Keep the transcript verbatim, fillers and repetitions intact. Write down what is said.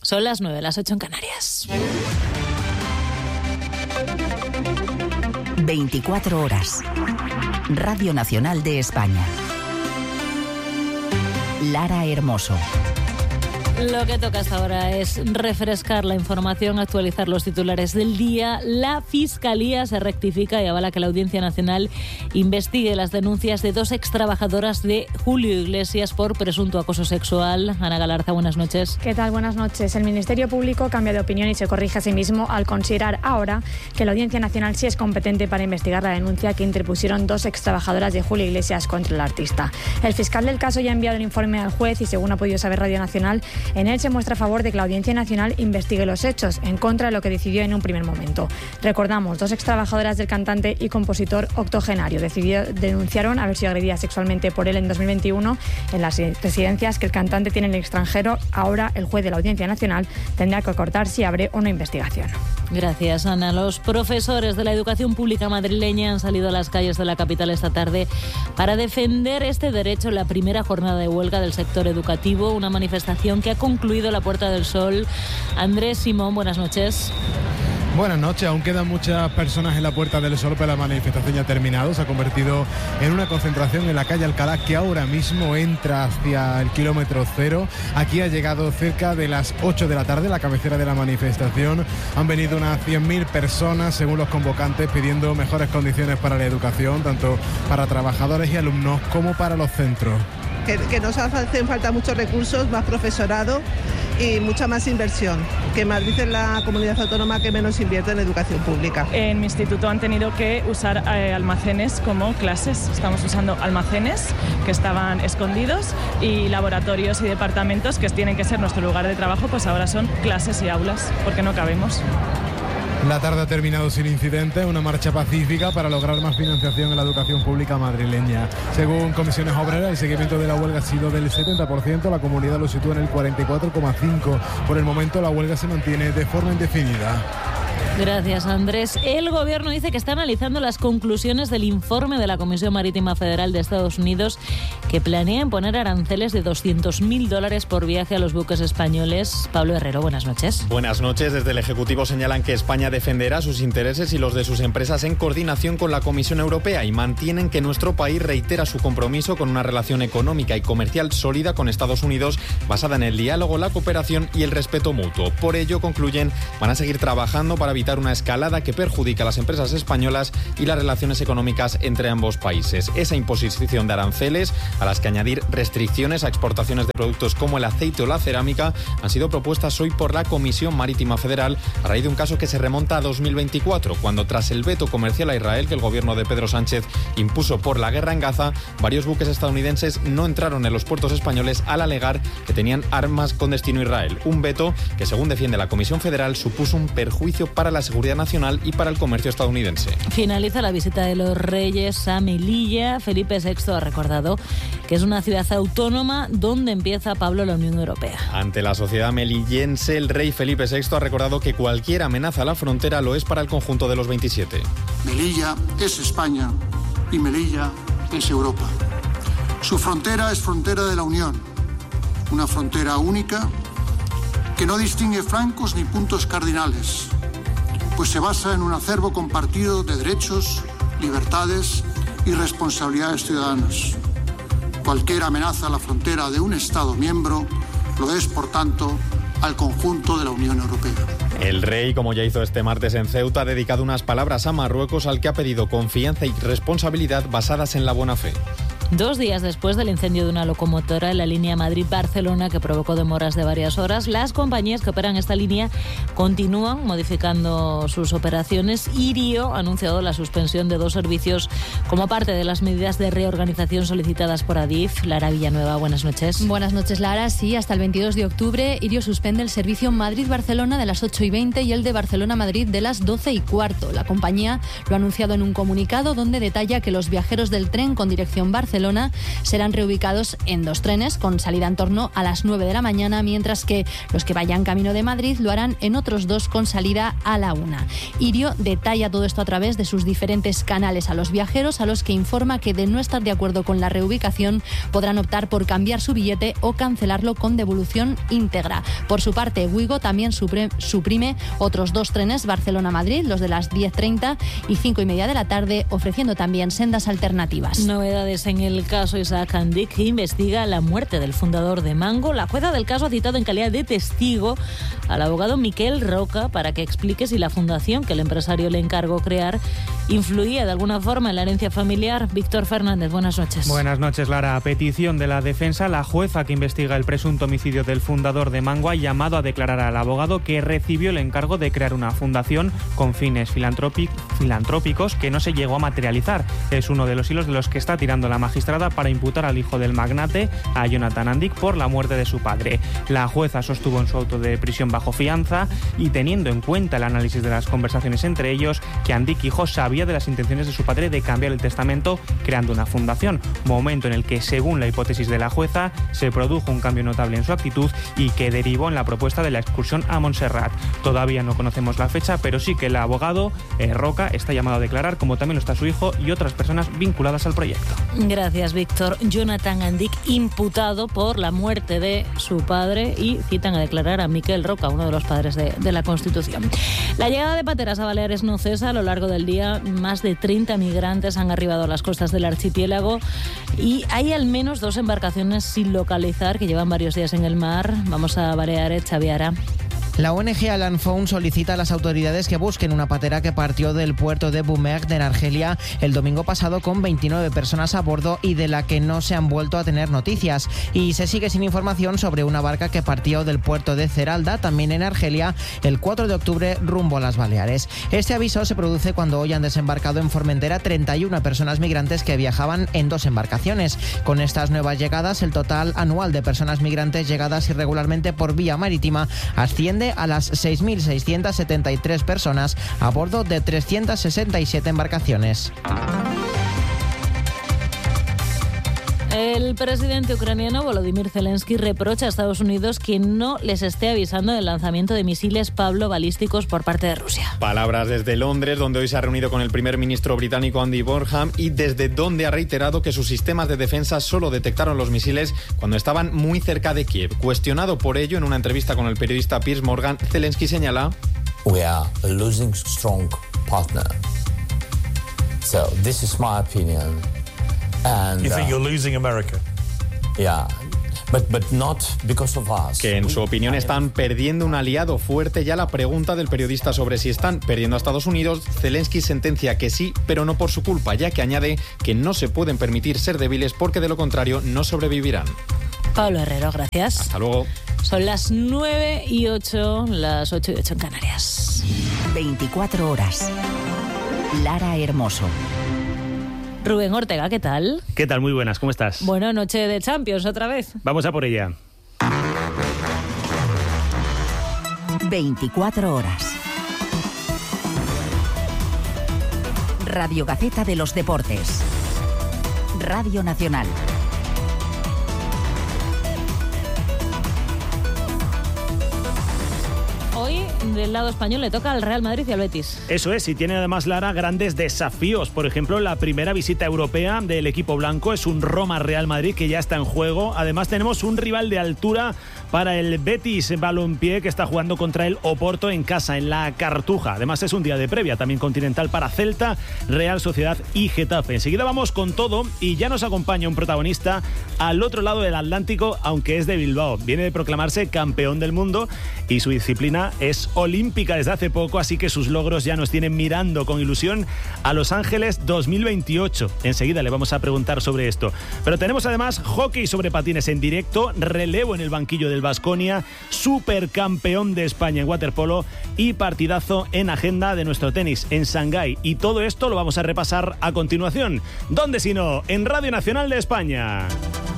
Son las nueve, las ocho en Canarias. veinticuatro horas. Radio Nacional de España. Lara Hermoso. Lo que toca hasta ahora es refrescar la información, actualizar los titulares del día. La Fiscalía se rectifica y avala que la Audiencia Nacional investigue las denuncias de dos extrabajadoras de Julio Iglesias por presunto acoso sexual. Ana Galarza, buenas noches. ¿Qué tal? Buenas noches. El Ministerio Público cambia de opinión y se corrige a sí mismo al considerar ahora que la Audiencia Nacional sí es competente para investigar la denuncia que interpusieron dos extrabajadoras de Julio Iglesias contra el artista. El fiscal del caso ya ha enviado el informe al juez y, según ha podido saber Radio Nacional, en él se muestra a favor de que la Audiencia Nacional investigue los hechos, en contra de lo que decidió en un primer momento. Recordamos, dos extrabajadoras del cantante y compositor octogenario decidió, denunciaron haber sido agredidas sexualmente por él en dos mil veintiuno en las residencias que el cantante tiene en el extranjero. Ahora el juez de la Audiencia Nacional tendrá que acordar si abre o no investigación. Gracias, Ana. Los profesores de la educación pública madrileña han salido a las calles de la capital esta tarde para defender este derecho en la primera jornada de huelga del sector educativo, una manifestación que ha concluido la Puerta del Sol. Andrés Simón, buenas noches. Buenas noches, aún quedan muchas personas en la Puerta del Sol, pero la manifestación ya ha terminado. Se ha convertido en una concentración en la calle Alcalá, que ahora mismo entra hacia el kilómetro cero. Aquí ha llegado cerca de las ocho de la tarde, la cabecera de la manifestación. Han venido unas cien mil personas, según los convocantes, pidiendo mejores condiciones para la educación, tanto para trabajadores y alumnos como para los centros. Que, que nos hacen falta muchos recursos, más profesorado y mucha más inversión, que Madrid es la comunidad autónoma que menos invierte en educación pública. En mi instituto han tenido que usar eh, almacenes como clases. Estamos usando almacenes que estaban escondidos y laboratorios y departamentos que tienen que ser nuestro lugar de trabajo, pues ahora son clases y aulas, porque no cabemos. La tarde ha terminado sin incidentes, una marcha pacífica para lograr más financiación en la educación pública madrileña. Según Comisiones Obreras, el seguimiento de la huelga ha sido del setenta por ciento, la comunidad lo sitúa en el cuarenta y cuatro coma cinco por ciento. Por el momento la huelga se mantiene de forma indefinida. Gracias, Andrés. El Gobierno dice que está analizando las conclusiones del informe de la Comisión Marítima Federal de Estados Unidos, que planea imponer aranceles de doscientos mil dólares por viaje a los buques españoles. Pablo Herrero, buenas noches. Buenas noches. Desde el Ejecutivo señalan que España defenderá sus intereses y los de sus empresas en coordinación con la Comisión Europea y mantienen que nuestro país reitera su compromiso con una relación económica y comercial sólida con Estados Unidos, basada en el diálogo, la cooperación y el respeto mutuo. Por ello, concluyen, van a seguir trabajando para evitar una escalada que perjudica a las empresas españolas y las relaciones económicas entre ambos países. Esa imposición de aranceles, a las que añadir restricciones a exportaciones de productos como el aceite o la cerámica, han sido propuestas hoy por la Comisión Marítima Federal a raíz de un caso que se remonta a dos mil veinticuatro, cuando tras el veto comercial a Israel que el gobierno de Pedro Sánchez impuso por la guerra en Gaza, varios buques estadounidenses no entraron en los puertos españoles al alegar que tenían armas con destino a Israel. Un veto que, según defiende la Comisión Federal, supuso un perjuicio para la seguridad nacional y para el comercio estadounidense. Finaliza la visita de los Reyes a Melilla. Felipe sexto ha recordado que es una ciudad autónoma donde empieza, Pablo, la Unión Europea. Ante la sociedad melillense, el rey Felipe sexto ha recordado que cualquier amenaza a la frontera lo es para el conjunto de los veintisiete. Melilla es España y Melilla es Europa. Su frontera es frontera de la Unión, una frontera única que no distingue flancos ni puntos cardinales, pues se basa en un acervo compartido de derechos, libertades y responsabilidades ciudadanas. Cualquier amenaza a la frontera de un Estado miembro lo es, por tanto, al conjunto de la Unión Europea. El rey, como ya hizo este martes en Ceuta, ha dedicado unas palabras a Marruecos, al que ha pedido confianza y responsabilidad basadas en la buena fe. Dos días después del incendio de una locomotora en la línea Madrid-Barcelona que provocó demoras de varias horas, las compañías que operan esta línea continúan modificando sus operaciones. Irio ha anunciado la suspensión de dos servicios como parte de las medidas de reorganización solicitadas por Adif. Lara Villanueva, buenas noches. Buenas noches, Lara. Sí, hasta el veintidós de octubre Irio suspende el servicio Madrid-Barcelona de las ocho y veinte y el de Barcelona-Madrid de las doce y cuarto. La compañía lo ha anunciado en un comunicado donde detalla que los viajeros del tren con dirección Barcelona Barcelona serán reubicados en dos trenes con salida en torno a las nueve de la mañana, mientras que los que vayan camino de Madrid lo harán en otros dos con salida a la una. Irio detalla todo esto a través de sus diferentes canales a los viajeros, a los que informa que de no estar de acuerdo con la reubicación podrán optar por cambiar su billete o cancelarlo con devolución íntegra. Por su parte, Wigo también suprime otros dos trenes Barcelona-Madrid, los de las diez treinta y cinco y media de la tarde, ofreciendo también sendas alternativas. Novedades en el caso Isaac Andic, que investiga la muerte del fundador de Mango. La jueza del caso ha citado en calidad de testigo al abogado Miquel Roca para que explique si la fundación que el empresario le encargó crear influía de alguna forma en la herencia familiar. Víctor Fernández, buenas noches. Buenas noches, Lara. A petición de la defensa, la jueza que investiga el presunto homicidio del fundador de Mango ha llamado a declarar al abogado que recibió el encargo de crear una fundación con fines filantrópicos que no se llegó a materializar. Es uno de los hilos de los que está tirando la magistrada para imputar al hijo del magnate, a Jonathan Andic, por la muerte de su padre. La jueza sostuvo en su auto de prisión bajo fianza y, teniendo en cuenta el análisis de las conversaciones entre ellos, que Andic hijo sabía de las intenciones de su padre de cambiar el testamento creando una fundación, momento en el que, según la hipótesis de la jueza, se produjo un cambio notable en su actitud y que derivó en la propuesta de la excursión a Montserrat. Todavía no conocemos la fecha, pero sí que el abogado eh, Roca está llamado a declarar, como también lo está su hijo y otras personas vinculadas al proyecto. Gracias, Víctor. Jonathan Andic, imputado por la muerte de su padre, y citan a declarar a Miquel Roca, uno de los padres de, de la Constitución. La llegada de pateras a Baleares no cesa. A lo largo del día, más de treinta migrantes han arribado a las costas del archipiélago y hay al menos dos embarcaciones sin localizar que llevan varios días en el mar. Vamos a Baleares, Xaviara. La O N G Alan Found solicita a las autoridades que busquen una patera que partió del puerto de Boumerdre, en Argelia, el domingo pasado con veintinueve personas a bordo y de la que no se han vuelto a tener noticias. Y se sigue sin información sobre una barca que partió del puerto de Ceralda, también en Argelia, el cuatro de octubre rumbo a las Baleares. Este aviso se produce cuando hoy han desembarcado en Formentera treinta y una personas migrantes que viajaban en dos embarcaciones. Con estas nuevas llegadas, el total anual de personas migrantes llegadas irregularmente por vía marítima asciende a las seis mil seiscientas setenta y tres personas a bordo de trescientas sesenta y siete embarcaciones. El presidente ucraniano Volodymyr Zelensky reprocha a Estados Unidos que no les esté avisando del lanzamiento de misiles Pablo balísticos por parte de Rusia. Palabras desde Londres, donde hoy se ha reunido con el primer ministro británico Andy Burnham y desde donde ha reiterado que sus sistemas de defensa solo detectaron los misiles cuando estaban muy cerca de Kiev. Cuestionado por ello en una entrevista con el periodista Piers Morgan, Zelensky señala: We are a losing strong partner. So this is my opinion. And, you think uh, you're losing America? Yeah, but but not because of us. Que en su opinión están perdiendo un aliado fuerte. Ya la pregunta del periodista sobre si están perdiendo a Estados Unidos, Zelensky sentencia que sí, pero no por su culpa, ya que añade que no se pueden permitir ser débiles porque de lo contrario no sobrevivirán. Pablo Herrero, gracias. Hasta luego. Son las nueve y ocho, las ocho y ocho en Canarias. veinticuatro horas. Lara Hermoso. Rubén Ortega, ¿qué tal? ¿Qué tal? Muy buenas, ¿cómo estás? Bueno, noche de Champions otra vez. Vamos a por ella. veinticuatro horas. Radio Gaceta de los Deportes. Radio Nacional. Hoy, del lado español, le toca al Real Madrid y al Betis. Eso es, y tiene además, Lara, grandes desafíos. Por ejemplo, la primera visita europea del equipo blanco es un Roma-Real Madrid que ya está en juego. Además, tenemos un rival de altura para el Betis Balompié, que está jugando contra el Oporto en casa, en la Cartuja. Además, es un día de previa también continental para Celta, Real Sociedad y Getafe. Enseguida vamos con todo y ya nos acompaña un protagonista al otro lado del Atlántico, aunque es de Bilbao. Viene de proclamarse campeón del mundo y su disciplina es olímpica desde hace poco, así que sus logros ya nos tienen mirando con ilusión a Los Ángeles dos mil veintiocho. Enseguida le vamos a preguntar sobre esto. Pero tenemos además hockey sobre patines en directo, relevo en el banquillo del Baskonia, supercampeón de España en waterpolo y partidazo en agenda de nuestro tenis en Shanghái. Y todo esto lo vamos a repasar a continuación. ¿Dónde si no? En Radio Nacional de España.